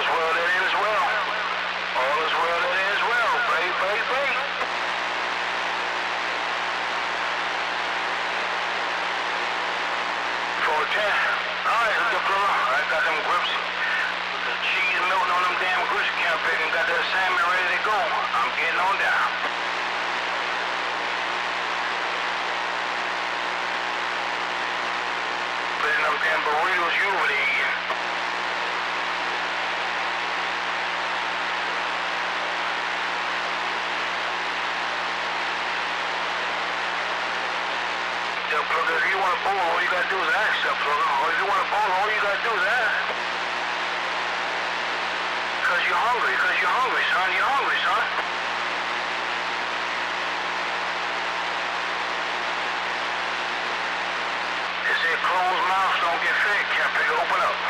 well that ends well. All is well that ends well. Pray, pray, pray. For 10. Alright, look up, brother. I got them grips. The cheese melting on them damn grips. Can't pick and got that salmon ready to go. I'm getting on down. Putting them damn burritos you over there eating. Plugger, if you want a bowl, all you gotta do is ask, Plugger. Or if you want a bowl, all you gotta do is ask. Cause you're hungry, son. You're hungry, son. They say closed mouths don't get fed, Captain. Open up.